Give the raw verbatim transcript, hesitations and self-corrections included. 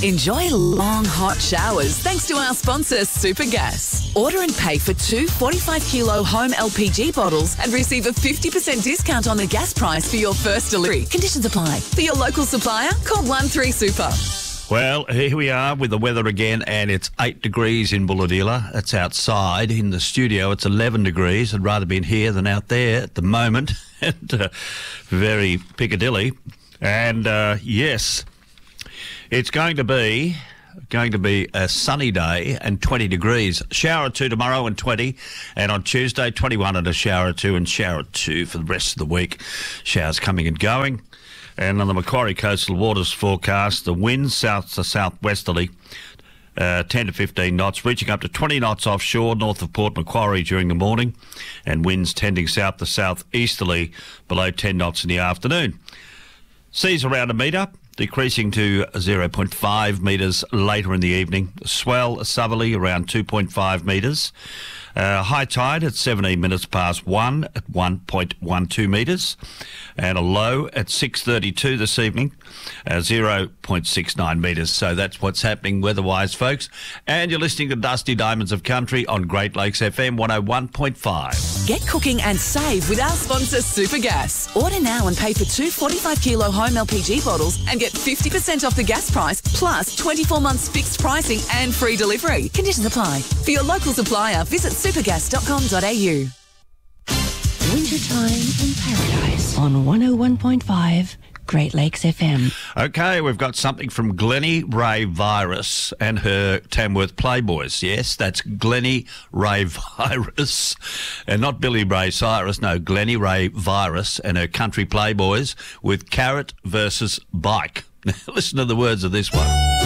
Enjoy long, hot showers thanks to our sponsor, Supergas. Order and pay for two forty-five kilo home L P G bottles and receive a fifty percent discount on the gas price for your first delivery. Conditions apply. For your local supplier, call one three super. Well, here we are with the weather again, and it's eight degrees in Bulahdelah. It's outside. In the studio, it's eleven degrees. I'd rather be in here than out there at the moment. and uh, very Piccadilly. And, uh, yes, it's going to be going to be a sunny day and twenty degrees. Shower or two tomorrow and twenty. And on Tuesday, twenty-one and a shower or two and shower or two for the rest of the week. Showers coming and going. And on the Macquarie Coastal Waters forecast, the winds south to southwesterly, uh, ten to fifteen knots, reaching up to twenty knots offshore north of Port Macquarie during the morning, and winds tending south to southeasterly below ten knots in the afternoon. Seas around a metre, decreasing to zero point five metres later in the evening. Swell southerly around two point five metres. Uh, high tide at seventeen minutes past one at one point one two metres, and a low at six thirty-two this evening, uh, zero point six nine metres. So that's what's happening weather-wise, folks. And you're listening to Dusty Diamonds of Country on Great Lakes F M one oh one point five. Get cooking and save with our sponsor, Supergas. Order now and pay for two forty-five kilo home L P G bottles and get fifty percent off the gas price, plus twenty-four months fixed pricing and free delivery. Conditions apply. For your local supplier, visit supergas dot com dot a u. Wintertime in Paradise on one oh one point five Great Lakes F M. Okay, we've got something from Glennie Ray Virus and her Tamworth Playboys. Yes, that's Glennie Ray Virus, and not Billy Ray Cyrus. No, Glennie Ray Virus and her Country Playboys with Carrot versus Bike. Listen to the words of this one.